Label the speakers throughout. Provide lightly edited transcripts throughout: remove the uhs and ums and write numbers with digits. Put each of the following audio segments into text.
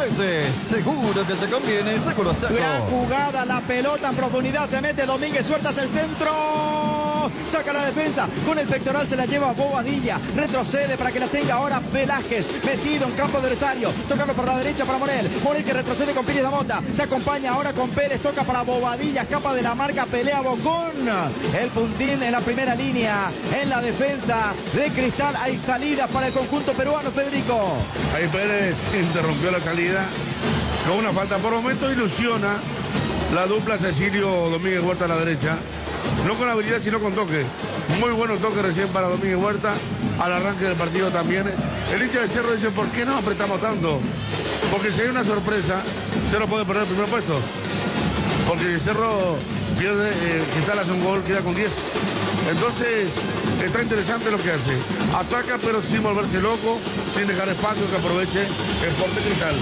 Speaker 1: 13. Seguro que te conviene, Seguros Chaco.
Speaker 2: Gran jugada, la pelota en profundidad, se mete Domínguez, sueltas el centro. Saca la defensa, con el pectoral se la lleva Bobadilla. Retrocede para que la tenga ahora Velázquez. Metido en campo adversario, tocando por la derecha para Morel. Morel que retrocede con Pérez da Mota. Se acompaña ahora con Pérez, toca para Bobadilla, escapa de la marca, pelea Bocón. El puntín en la primera línea. En la defensa de Cristal hay salida para el conjunto peruano, Federico.
Speaker 3: Ahí Pérez interrumpió la salida con una falta. Por momento ilusiona la dupla Cecilio Domínguez Huerta a la derecha. No con habilidad, sino con toque. Muy bueno toque recién para Domínguez Huerta. Al arranque del partido también. El hincha de Cerro dice, ¿por qué no apretamos tanto? Porque si hay una sorpresa, Cerro puede perder el primer puesto. Porque si Cerro pierde, Cristal hace un gol, queda con 10. Entonces, está interesante lo que hace. Ataca, pero sin volverse loco, sin dejar espacio que aproveche el Sporting Cristal.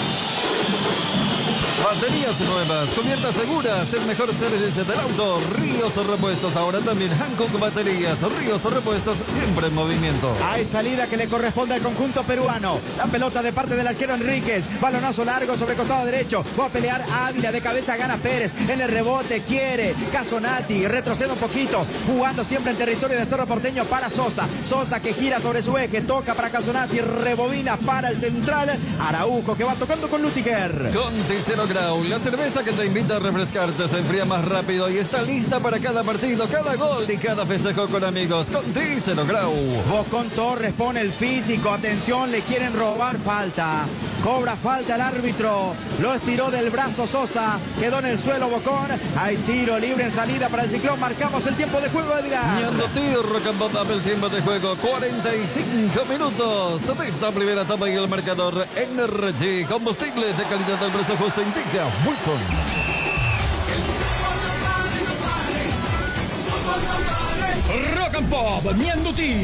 Speaker 1: Baterías nuevas, cubiertas seguras, el mejor servicio del auto. Ríos Repuestos, ahora también Hankook Baterías. Ríos Repuestos, siempre en movimiento.
Speaker 2: Hay salida que le corresponde al conjunto peruano. La pelota de parte del arquero Enríquez. Balonazo largo sobre costado derecho. Va a pelear Ávila, de cabeza gana Pérez. En el rebote quiere Casonati. Retrocede un poquito, jugando siempre en territorio de Cerro Porteño para Sosa. Sosa que gira sobre su eje, toca para Casonati, rebobina para el central. Araujo que va tocando con Lutiger.
Speaker 1: Conti Zero Grau, la cerveza que te invita a refrescarte, se enfría más rápido y está lista para cada partido, cada gol y cada festejo con amigos. Conti Zero Grau.
Speaker 2: Bocón Torres pone el físico, atención, le quieren robar, falta. Cobra falta el árbitro, lo estiró del brazo Sosa, quedó en el suelo Bocón. Hay tiro libre en salida para el Ciclón, marcamos el tiempo de juego, Edgar.
Speaker 1: Ñando tiro, Cambotap, el tiempo de juego, 45 minutos de esta primera etapa y el marcador Energy, combustible de calidad del precio justo, indica Wilson.
Speaker 4: Rock and Pop, Ñanduti.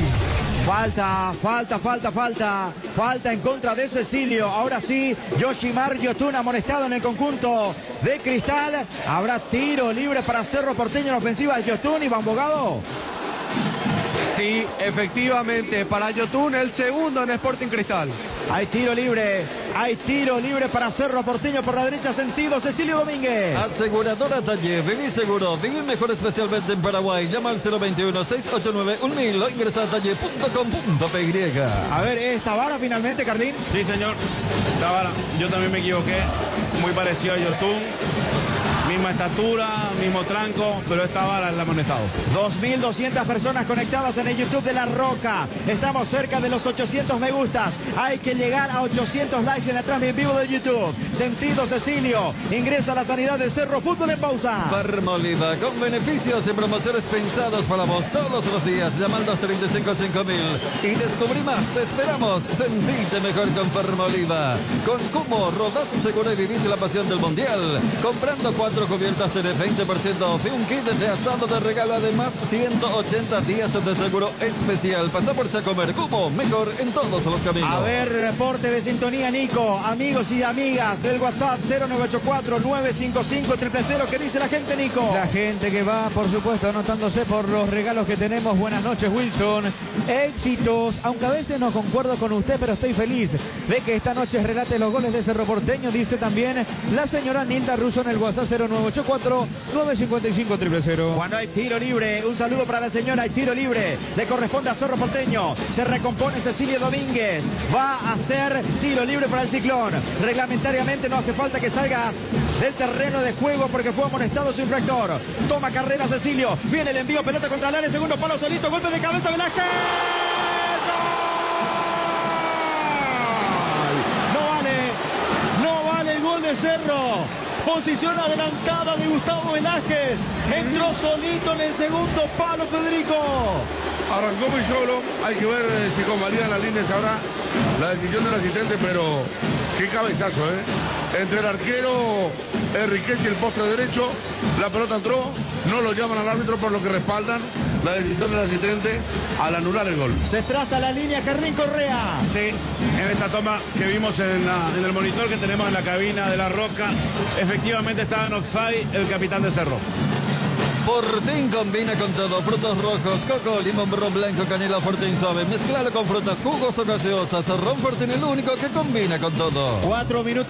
Speaker 2: Falta en contra de Cecilio. Ahora sí, Yoshimar Yotun amonestado en el conjunto de Cristal. Habrá tiro libre para Cerro Porteño en ofensiva de Yotun y Bambogado.
Speaker 5: Sí, efectivamente, para Yotun el segundo en Sporting Cristal.
Speaker 2: Hay tiro libre para Cerro Porteño por la derecha, sentido Cecilio Domínguez.
Speaker 1: Aseguradora Talle, viví seguro, viví mejor especialmente en Paraguay. Llama al 021-689-1000 o ingresa a talle.com.py.
Speaker 2: A ver, ¿esta vara finalmente, Carlín?
Speaker 6: Sí, señor. Esta vara, yo también me equivoqué. Muy parecido a Yotun. Misma estatura, mismo tranco, pero esta vara es la amonestado.
Speaker 2: 2.200 personas conectadas en el YouTube de La Roca. Estamos cerca de los 800 me gustas. Hay que llegar a 800 likes en la transmisión en vivo del YouTube. Sentido Cecilio. Ingresa a la sanidad del Cerro. Fútbol en pausa.
Speaker 1: Farmoliva, con beneficios y promociones pensados para vos todos los días. Llama al 235-5000 y descubrí más. Te esperamos. Sentite mejor con Farmoliva. Con Cumo, rodás seguro y vivís la pasión del mundial. Comprando 4 cubiertas tenés 20% off y un kit de asado de regalo, además 180 días de seguro especial. Pasa por Chacomer, como mejor en todos los caminos.
Speaker 2: A ver, reporte de sintonía, Nico. Amigos y amigas del WhatsApp 0984-955-000. ¿Qué dice la gente, Nico?
Speaker 7: La gente que va, por supuesto, anotándose por los regalos que tenemos. Buenas noches, Wilson. Éxitos, aunque a veces no concuerdo con usted, pero estoy feliz de que esta noche relate los goles de Cerro Porteño, dice también la señora Nilda Russo en el WhatsApp 0984-955-000.
Speaker 2: Cuando hay tiro libre, un saludo para la señora, hay tiro libre, le corresponde a Cerro Porteño, se recompone Cecilio Domínguez, va a hacer tiro libre para el Ciclón. Reglamentariamente no hace falta que salga del terreno de juego porque fue amonestado su infractor. Toma carrera Cecilio, viene el envío, pelota contra el área, segundo palo solito, golpe de cabeza Velázquez. No vale el gol de Cerro. Posición adelantada de Gustavo Velázquez. Entró solito en el segundo palo, Federico.
Speaker 3: Arrancó muy solo. Hay que ver si convalida las líneas ahora la decisión del asistente, pero qué cabezazo, ¿eh? Entre el arquero Enríquez y el poste derecho, la pelota entró, no lo llaman al árbitro, por lo que respaldan la decisión del asistente al anular el gol.
Speaker 2: Se traza la línea Carlín Correa.
Speaker 6: Sí, en esta toma que vimos en el monitor que tenemos en la cabina de La Roca, efectivamente estaba en offside el capitán de Cerro.
Speaker 1: Fortín combina con todo, frutos rojos, coco, limón, ron blanco, canela, Fortín suave, mezclalo con frutas, jugos o gaseosas. Ron Fortín, el único que combina con todo.
Speaker 2: 4 minutos.